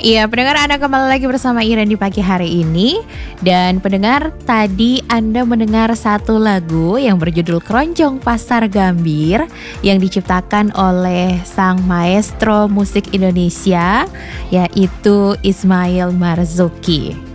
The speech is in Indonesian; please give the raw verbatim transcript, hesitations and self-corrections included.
Iya, pendengar, Anda kembali lagi bersama Iren di pagi hari ini. Dan pendengar, tadi Anda mendengar satu lagu yang berjudul Keroncong Pasar Gambir yang diciptakan oleh sang maestro musik Indonesia, yaitu Ismail Marzuki.